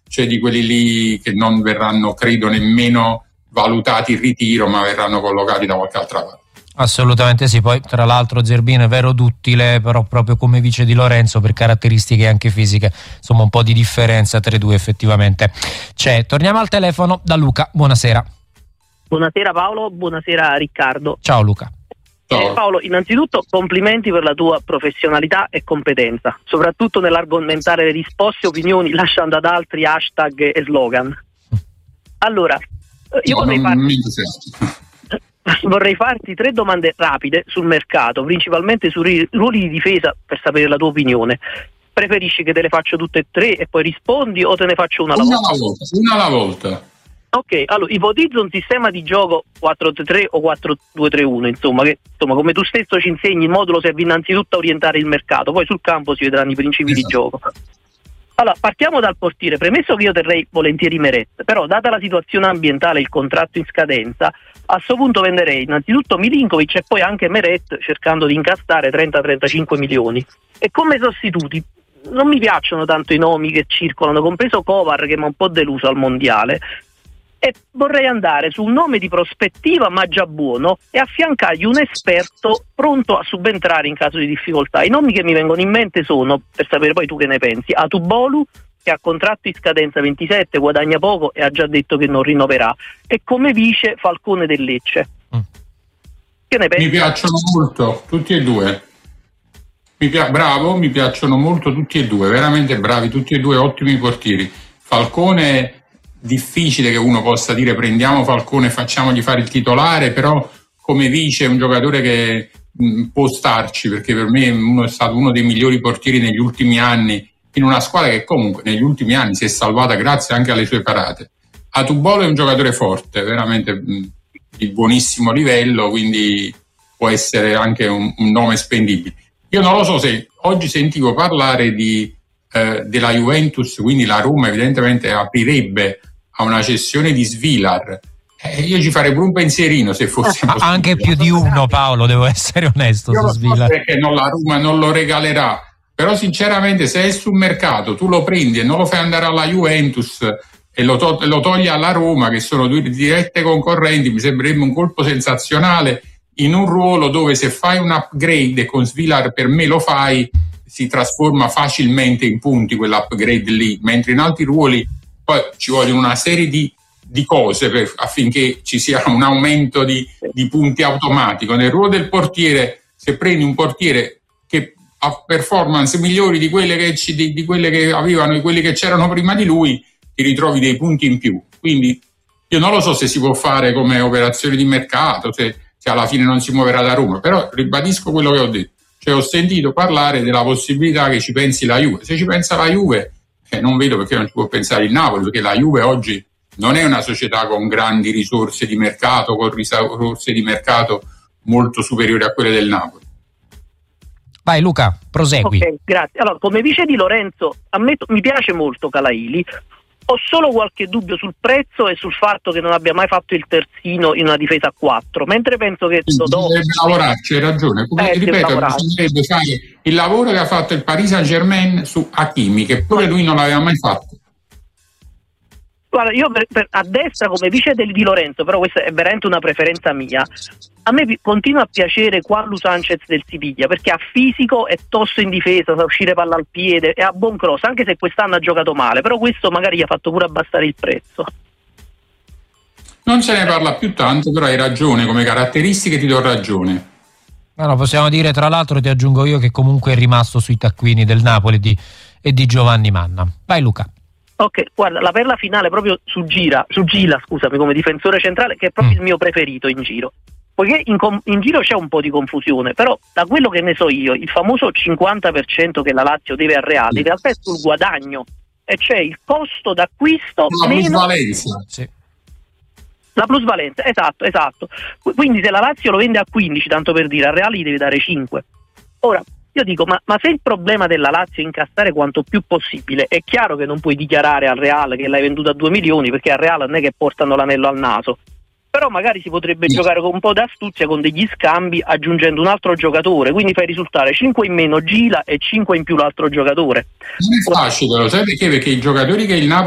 c'è di quelli lì che non verranno, credo, nemmeno valutati il ritiro, ma verranno collocati da qualche altra parte. Assolutamente sì, poi tra l'altro Zerbino è vero duttile, però proprio come vice Di Lorenzo per caratteristiche anche fisiche, insomma un po' di differenza tra i due effettivamente c'è. Torniamo al telefono da Luca, buonasera. Buonasera Paolo, buonasera Riccardo. Ciao Luca. Paolo, innanzitutto complimenti per la tua professionalità e competenza, soprattutto nell'argomentare le risposte e opinioni lasciando ad altri hashtag e slogan. Allora, io vorrei farti 3 domande rapide sul mercato, principalmente sui ruoli di difesa, per sapere la tua opinione. Preferisci che te le faccio tutte e 3 e poi rispondi, o te ne faccio una alla volta? Una alla volta. Ok, allora ipotizzo un sistema di gioco 4-3-3 o 4-2-3-1, insomma, che come tu stesso ci insegni, il modulo serve innanzitutto a orientare il mercato, poi sul campo si vedranno i principi di gioco. Allora, partiamo dal portiere. Premesso che io terrei volentieri Meret, però data la situazione ambientale e il contratto in scadenza, a questo punto venderei innanzitutto Milinkovic e poi anche Meret, cercando di incassare 30-35 milioni. E come sostituti non mi piacciono tanto i nomi che circolano, compreso Kovar, che mi ha un po' deluso al mondiale, e vorrei andare su un nome di prospettiva ma già buono e affiancargli un esperto pronto a subentrare in caso di difficoltà. I nomi che mi vengono in mente sono, per sapere poi tu che ne pensi, Atubolu, che ha contratto in scadenza 27, guadagna poco e ha già detto che non rinnoverà, e come vice Falcone del Lecce. Che ne pensi? Mi piacciono molto tutti e due. Mi piacciono molto tutti e due, veramente bravi, tutti e due ottimi portieri. Falcone, difficile che uno possa dire prendiamo Falcone e facciamogli fare il titolare, però come vice è un giocatore che può starci, perché per me è stato uno dei migliori portieri negli ultimi anni, in una squadra che comunque negli ultimi anni si è salvata grazie anche alle sue parate. Atubolo è un giocatore forte, veramente di buonissimo livello, quindi può essere anche un nome spendibile. Io non lo so, se oggi sentivo parlare della Juventus, quindi la Roma evidentemente aprirebbe a una cessione di Svilar. Io ci farei pure un pensierino se fosse possibile. Anche più di uno, Paolo, devo essere onesto. Io su Svilar. Perché la Roma non lo regalerà, però sinceramente se è sul mercato tu lo prendi e non lo fai andare alla Juventus e lo togli alla Roma, che sono due dirette concorrenti, mi sembrerebbe un colpo sensazionale in un ruolo dove se fai un upgrade, e con Svilar per me lo fai, si trasforma facilmente in punti quell'upgrade lì, mentre in altri ruoli poi ci vogliono una serie di cose affinché ci sia un aumento di punti automatico. Nel ruolo del portiere, se prendi un portiere che ha performance migliori di quelle che avevano e quelli che c'erano prima di lui, ti ritrovi dei punti in più. Quindi io non lo so se si può fare come operazione di mercato, se alla fine non si muoverà da Roma, però ribadisco quello che ho detto. Cioè, ho sentito parlare della possibilità che ci pensi la Juve. Se ci pensa la Juve, non vedo perché non ci può pensare il Napoli, perché la Juve oggi non è una società con grandi risorse di mercato, con risorse di mercato molto superiori a quelle del Napoli. Vai Luca, prosegui. Ok, grazie. Allora, come vice Di Lorenzo, ammetto, mi piace molto Calaili. Ho solo qualche dubbio sul prezzo e sul fatto che non abbia mai fatto il terzino in una difesa a 4, mentre penso che bisognerebbe lavorarci, hai ragione. Ripeto, bisognerebbe fare il lavoro che ha fatto il Paris Saint-Germain su Hakimi, che pure lui non l'aveva mai fatto. Guarda, io a destra come vice Di Lorenzo, però questa è veramente una preferenza mia, a me continua a piacere Juan Sanchez del Siviglia, perché ha fisico, è tosto in difesa, sa uscire palla al piede, è a buon cross, anche se quest'anno ha giocato male, però questo magari gli ha fatto pure abbassare il prezzo. Non se ne parla più tanto, però hai ragione, come caratteristiche ti do ragione. No, possiamo dire, tra l'altro ti aggiungo io, che comunque è rimasto sui taccuini del Napoli e di Giovanni Manna. Vai Luca. Ok, guarda, la perla finale proprio su Gila, scusami, come difensore centrale, che è proprio il mio preferito in giro. Poiché in giro c'è un po' di confusione, però da quello che ne so io, il famoso 50% che la Lazio deve al Reale, in realtà è sul guadagno, e c'è il costo d'acquisto meno plusvalenza. Sì. La plusvalenza, esatto. Quindi se la Lazio lo vende a 15, tanto per dire, al Reale gli deve dare 5. Ora, io dico, ma se il problema della Lazio è incassare quanto più possibile, è chiaro che non puoi dichiarare al Real che l'hai venduto a 2 milioni, perché al Real non è che portano l'anello al naso. Però magari si potrebbe giocare con un po' d'astuzia, con degli scambi, aggiungendo un altro giocatore, quindi fai risultare 5 in meno Gila e 5 in più l'altro giocatore. Non è facile, lo sai perché? Perché i giocatori che il Napoli